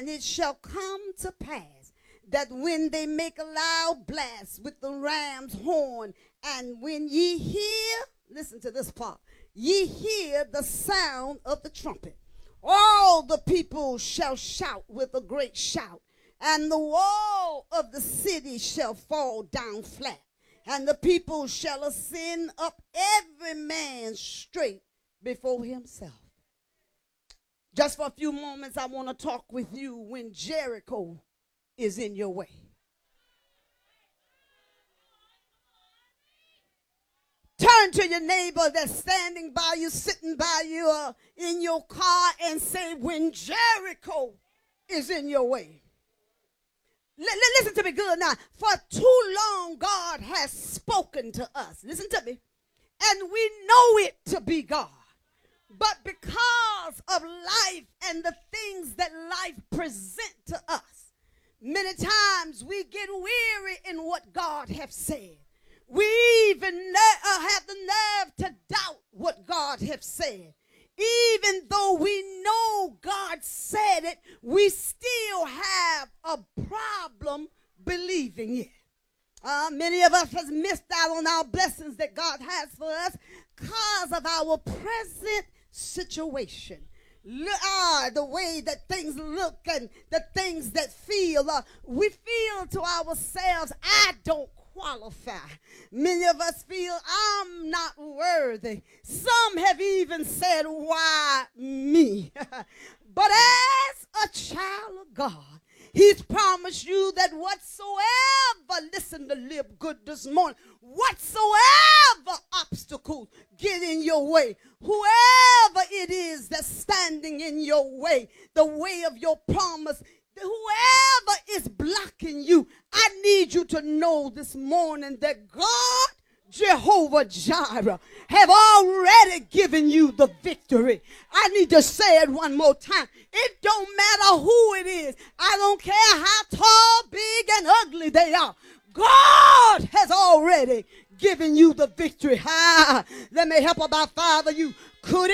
And it shall come to pass that when they make a loud blast with the ram's horn, and when ye hear, listen to this part, ye hear the sound of the trumpet, all the people shall shout with a great shout, and the wall of the city shall fall down flat, and the people shall ascend up every man straight before himself. Just for a few moments, I want to talk with you when Jericho is in your way. Turn to your neighbor that's standing by you, sitting by you, in your car, and say, when Jericho is in your way. Listen to me good now. For too long, God has spoken to us. Listen to me. And we know it to be God. But because of life and the things that life present to us, many times we get weary in what God has said. We even have the nerve to doubt what God has said. Even though we know God said it, we still have a problem believing it. Many of us have missed out on our blessings that God has for us because of our present situation. The way that things look and the things that feel, we feel to ourselves, I don't qualify. Many of us feel I'm not worthy. Some have even said, why me? But as a child of God, he's promised you that whatsoever, listen to live good this morning, whatsoever obstacles get in your way, whoever it is that's standing in your way, the way of your promise, whoever is blocking you, I need you to know this morning that God, Jehovah Jireh, have already given you the victory. I need to say it one more time. It don't matter who it is. I don't care how tall, big, and ugly they are. God has already given you the victory. Let me help about five of you. Could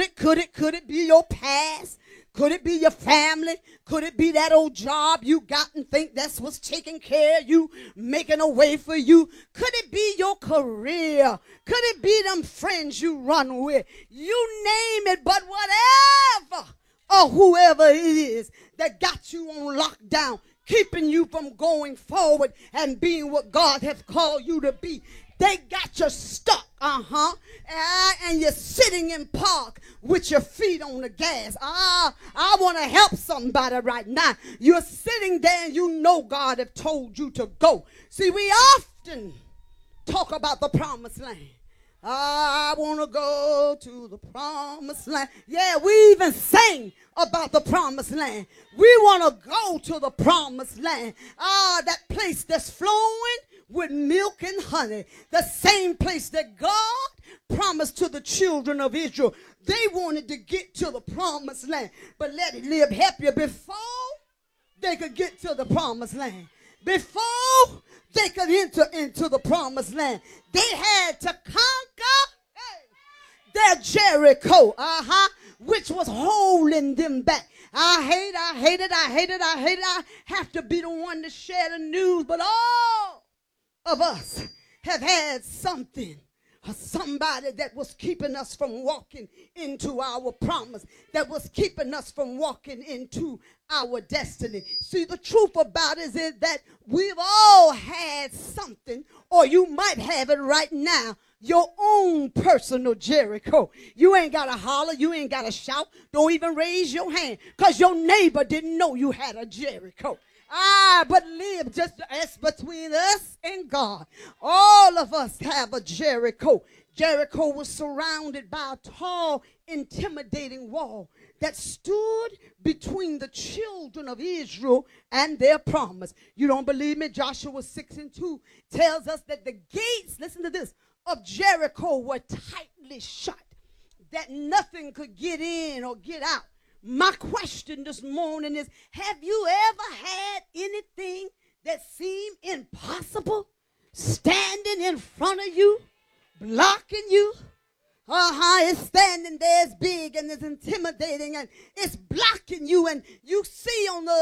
it be your past? Could it be your family? Could it be that old job you got and think that's what's taking care of you, making a way for you? Could it be your career? Could it be them friends you run with? You name it, but whatever or whoever it is that got you on lockdown, keeping you from going forward and being what God has called you to be. They got you stuck, and you're sitting in park with your feet on the gas. I want to help somebody right now. You're sitting there and you know God have told you to go. See, we often talk about the promised land. I want to go to the promised land. Yeah, we even sing about the promised land. We want to go to the promised land. That place that's flowing with milk and honey. The same place that God promised to the children of Israel. They wanted to get to the promised land. But let it live happier before they could get to the promised land. Before they could enter into the promised land, they had to conquer their Jericho, which was holding them back. I hate it. I have to be the one to share the news, but all of us have had something or somebody that was keeping us from walking into our promise, that was keeping us from walking into our destiny. See, the truth about it is that we've all had something, or you might have it right now, your own personal Jericho. You ain't got to holler. You ain't got to shout. Don't even raise your hand, because your neighbor didn't know you had a Jericho. But live just as between us and God. All of us have a Jericho. Jericho was surrounded by a tall, intimidating wall that stood between the children of Israel and their promise. You don't believe me? Joshua 6:2 tells us that the gates, listen to this, of Jericho were tightly shut, that nothing could get in or get out. My question this morning is, have you ever had anything that seemed impossible standing in front of you?